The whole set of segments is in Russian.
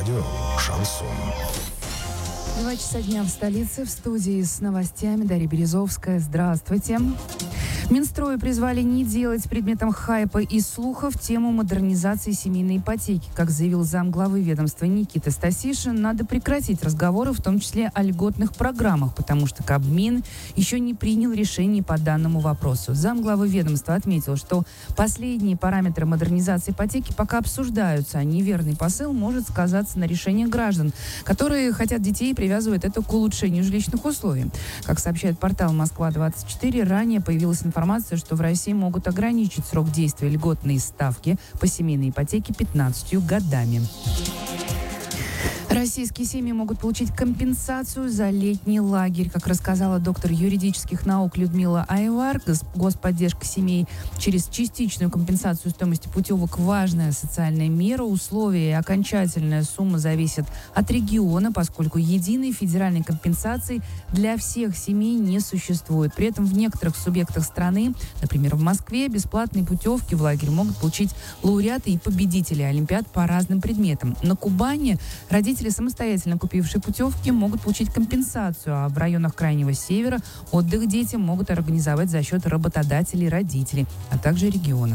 Радио «Шансон». 2 часа дня в столице. В студии с новостями Дарья Березовская. Здравствуйте. Минстрой призвали не делать предметом хайпа и слухов тему модернизации семейной ипотеки. Как заявил замглавы ведомства Никита Стасишин, надо прекратить разговоры, в том числе о льготных программах, потому что Кабмин еще не принял решение по данному вопросу. Замглавы ведомства отметил, что последние параметры модернизации ипотеки пока обсуждаются, а неверный посыл может сказаться на решениях граждан, которые хотят детей и привязывают это к улучшению жилищных условий. Как сообщает портал «Москва-24», ранее появилась информация, что в России могут ограничить срок действия льготной ставки по семейной ипотеке 15 годами. Российские семьи могут получить компенсацию за летний лагерь. Как рассказала доктор юридических наук Людмила Айвар, господдержка семей через частичную компенсацию стоимости путевок – важная социальная мера. Условия и окончательная сумма зависят от региона, поскольку единой федеральной компенсации для всех семей не существует. При этом в некоторых субъектах страны, например, в Москве, бесплатные путевки в лагерь могут получить лауреаты и победители олимпиад по разным предметам. На Кубани родители, самостоятельно купившие путевки, могут получить компенсацию, а в районах Крайнего Севера отдых детям могут организовать за счет работодателей, родителей, а также региона.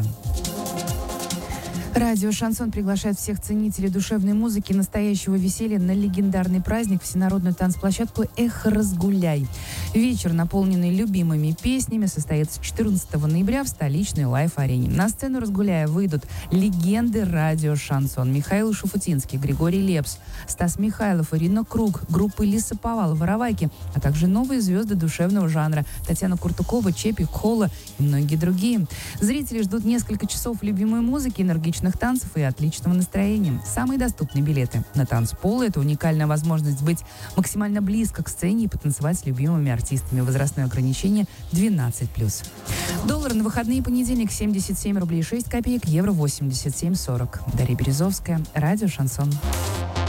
Радио «Шансон» приглашает всех ценителей душевной музыки и настоящего веселья на легендарный праздник, всенародную танцплощадку «Эх, разгуляй». Вечер, наполненный любимыми песнями, состоится 14 ноября в столичной лайф-арене. На сцену «Разгуляя» выйдут легенды радио «Шансон». Михаил Шуфутинский, Григорий Лепс, Стас Михайлов, Ирина Круг, группы Лесоповал, Воровайки, а также новые звезды душевного жанра Татьяна Куртукова, Чепи, Кола и многие другие. Зрители ждут несколько часов любимой музыки, энергичных танцев и отличного настроения. Самые доступные билеты на танцполы – это уникальная возможность быть максимально близко к сцене и потанцевать с любимыми артистами. Возрастное ограничение 12+. Доллар на выходные понедельник 77 рублей 6 копеек, евро 87,40. Дарья Березовская, радио «Шансон».